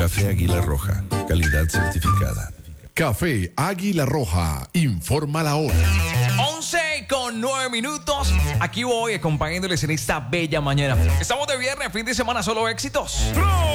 Café Águila Roja, calidad certificada. Café Águila Roja, informa la hora. 11:09. Aquí voy acompañándoles en esta bella mañana. Estamos de viernes, fin de semana, solo éxitos.